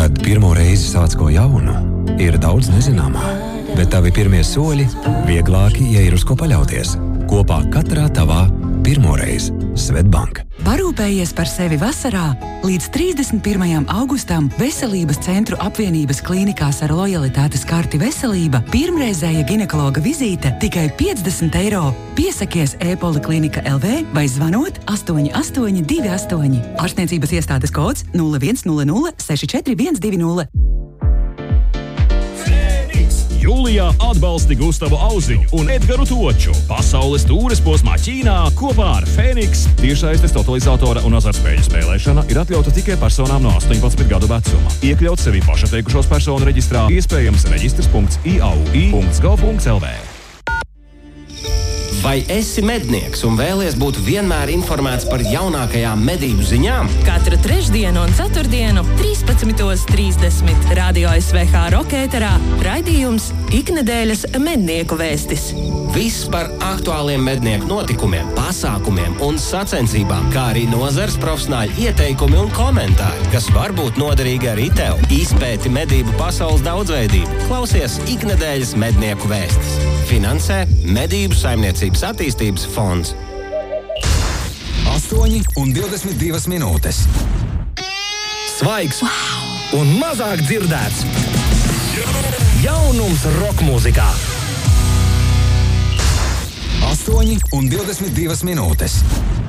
Kad pirmo reizi sāc ko jaunu, ir daudz nezināmā, bet tavi pirmie soļi vieglāki, ja ir uz ko paļauties. Kopā katrā tavā pirmoreiz Svetbank. Parūpējies par sevi vasarā. Līdz 31. augustam Veselības centru apvienības klīnikās ar lojalitātes karti Veselība pirmreizēja ginekologa vizīte tikai 50 €. Piesakies e-poliklinika LV vai zvanot 8828. Ārstniecības iestādes kods 0100 64120. Jūlijā atbalsti Gustavu Auziņu un Edgaru Toču pasaules tūres posmā Ķīnā kopā ar Fēniks. Tiešsaistes totalizatora un azartspēļu spēlēšana ir atļauta tikai personām no 18 gadu vecuma. Iekļaut sevi pašateikušos personu reģistrā iespējams reģistrs.iaui.gov.lv. Vai esi mednieks un vēlies būt vienmēr informēts par jaunākajām medību ziņām? Katru trešdienu un ceturtdienu 13:30 Radio SVH rokēterā raidījums Iknedēļas mednieku vēstis. Viss par aktuāliem mednieku notikumiem, pasākumiem un sacensībām, kā arī nozares profesionāļu ieteikumi un komentāri, kas var būt noderīgi arī tev. Izpēti medību pasaules daudzveidību. Klausies Iknedēļas mednieku vēstis. Finansē Medību saimniecības attīstības fonds. 8:22 minūtes. Svaigs un mazāk dzirdēts. Jaunums rokmūzikā. 8:22 minūtes.